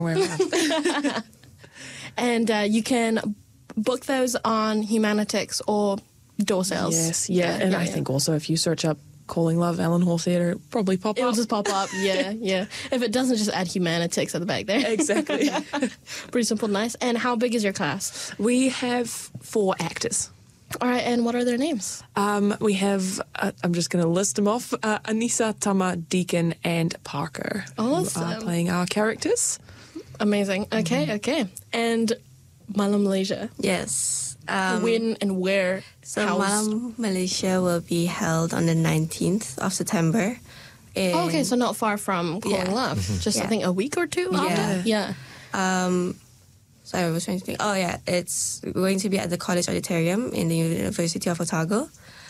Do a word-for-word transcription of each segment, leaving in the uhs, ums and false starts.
way around. And uh, you can book those on Humanitix or door sales. Yes, yeah. yeah and yeah, I yeah. think also if you search up Calling Love Alan Hall Theatre, it'll probably pop It'll up. just pop up, yeah, yeah. If it doesn't, just add Humanitix at the back there. Exactly. Pretty simple, nice. And how big is your class? We have four actors. All right, and what are their names? Um, we have, uh, I'm just going to list them off, uh, Anissa, Tama, Deacon, and Parker, Awesome. who are playing our characters. Amazing. Okay, Mm-hmm. okay. And Malam Malaysia, Yes. Um, when and where? so how's- Malam Malaysia will be held on the nineteenth of September. in- Oh, okay, so not far from Calling Yeah. Love. Just, I Yeah. think, a week or two Yeah. after? Yeah. Um, sorry, I was trying to think. Oh, yeah, it's going to be at the College Auditorium in the University of Otago.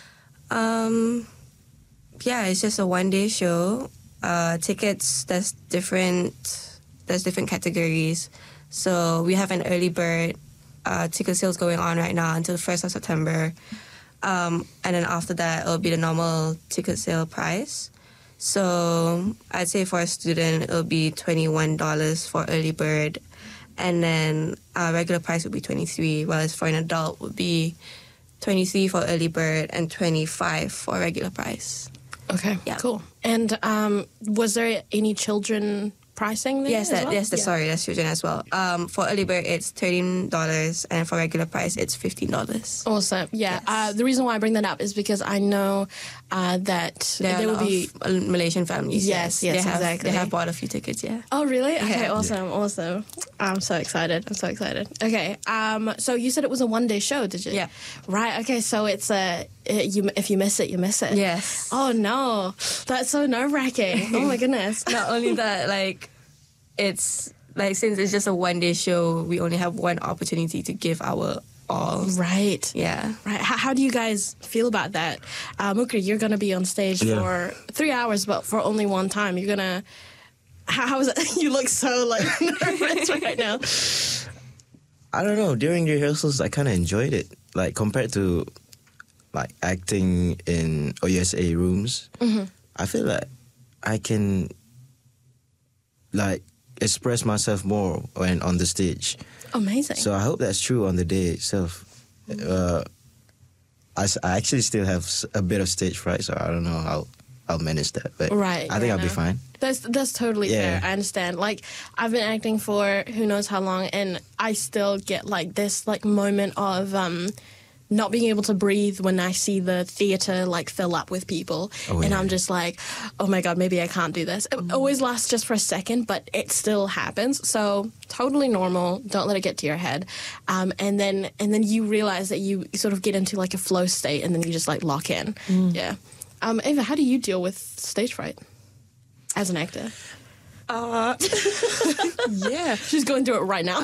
Um, yeah, it's just a one-day show. Uh, tickets, there's different, there's different categories. So we have an early bird uh, ticket sales going on right now until the first of September. Um, and then after that, it'll be the normal ticket sale price. So I'd say for a student, it'll be twenty-one dollars for early bird. And then our regular price would be twenty-three dollars, whereas for an adult would be twenty-three dollars for early bird and twenty-five dollars for regular price. Okay, Yeah. cool. And um, was there any children pricing there? Yes, as that, well? yes, the, Yeah. sorry, that's children as well. Um, for early bird, it's thirteen dollars, and for regular price, it's fifteen dollars. Awesome. Yeah. Yes. Uh, the reason why I bring that up is because I know uh, that There, there are a will lot be. of uh, Malaysian families. Yes, yes, they have, exactly. They have bought a few tickets, yeah. Oh, really? Okay, Yeah. awesome, awesome. I'm so excited. I'm so excited. Okay. Um. So you said it was a one day show, did you? Yeah. Right. Okay. So it's a it, you. If you miss it, you miss it. Yes. Oh no, that's so nerve wracking. Oh my goodness. Not only that, like, it's like since it's just a one day show, we only have one opportunity to give our all. Right. Yeah. Right. How, how do you guys feel about that? Uh, Mukri, you're going to be on stage Yeah. for three hours, but for only one time. You're going to... How, how is it? You look so, like, nervous right now. I don't know. During the rehearsals, I kind of enjoyed it. Like, compared to, like, acting in O U S A rooms, Mm-hmm. I feel like I can, like, express myself more when on the stage. Amazing. So I hope that's true on the day itself. Uh, I, s- I actually still have s- a bit of stage fright, so I don't know how I'll manage that. But Right, I think yeah, I'll be no. fine. That's that's totally Yeah. fair. I understand. Like, I've been acting for who knows how long, and I still get, like, this, like, moment of... um not being able to breathe when I see the theatre like fill up with people, Oh, and yeah. I'm just like, oh my god, maybe I can't do this. It always lasts just for a second, but it still happens. So totally normal. Don't let it get to your head. Um, and then and then you realize that you sort of get into like a flow state, and then you just like lock in. Yeah. Um, Ava, how do you deal with stage fright as an actor? Uh, yeah. She's going through it right now.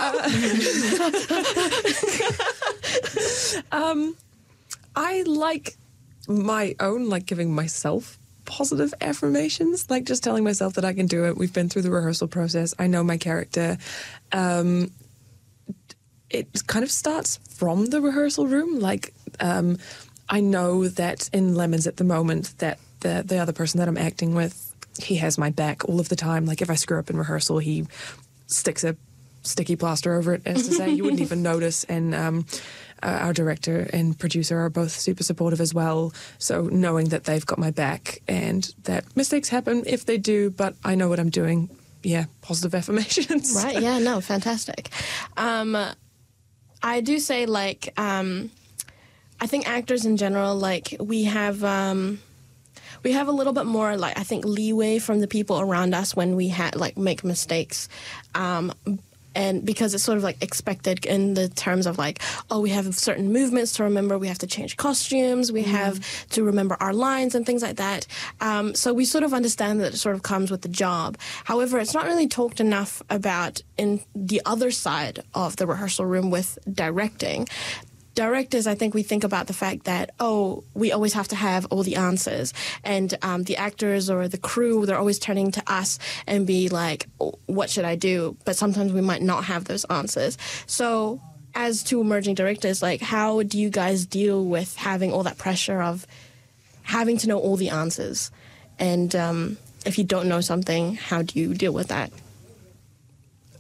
Um, I like my own, like giving myself positive affirmations, like just telling myself that I can do it. We've been through the rehearsal process. I know my character. Um, it kind of starts from the rehearsal room. Like, um, I know that in Lemons at the moment that the, the other person that I'm acting with, he has my back all of the time. Like if I screw up in rehearsal, he sticks a sticky plaster over it, as to say. You wouldn't even notice. And um, uh, our director and producer are both super supportive as well. So knowing that they've got my back and that mistakes happen if they do, but I know what I'm doing. Yeah, positive affirmations. Right, yeah, no, fantastic. Um, I do say, like, um, I think actors in general, like, we have... Um, we have a little bit more, like, I think, leeway from the people around us when we ha- like make mistakes. Um, and because it's sort of like expected in the terms of like, oh, we have certain movements to remember, we have to change costumes, we have to remember our lines and things like that. Um, so we sort of understand that it sort of comes with the job. However, it's not really talked enough about in the other side of the rehearsal room with directing. Directors, I think we think about the fact that, oh, we always have to have all the answers. And um, the actors or the crew, they're always turning to us and be like, oh, what should I do? But sometimes we might not have those answers. So as two emerging directors, like, how do you guys deal with having all that pressure of having to know all the answers? And um, if you don't know something, how do you deal with that?